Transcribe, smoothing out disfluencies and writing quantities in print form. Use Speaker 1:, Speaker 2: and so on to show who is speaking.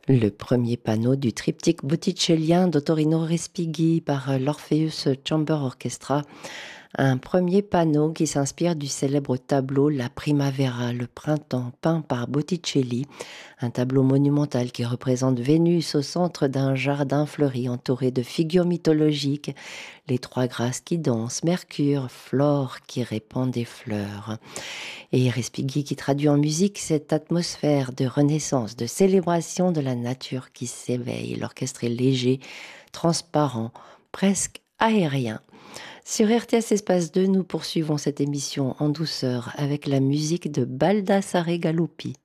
Speaker 1: Le premier panneau du triptyque botticellien d'Ottorino Respighi par l'Orpheus Chamber Orchestra, un premier panneau qui s'inspire du célèbre tableau La Primavera, le printemps, peint par Botticelli, un tableau monumental qui représente Vénus au centre d'un jardin fleuri entouré de figures mythologiques, les trois grâces qui dansent, Mercure, Flore qui répand des fleurs. Et Respighi qui traduit en musique cette atmosphère de renaissance, de célébration de la nature qui s'éveille. L'orchestre est léger, transparent, presque aérien. Sur RTS Espace 2, nous poursuivons cette émission en douceur avec la musique de Baldassare Galuppi.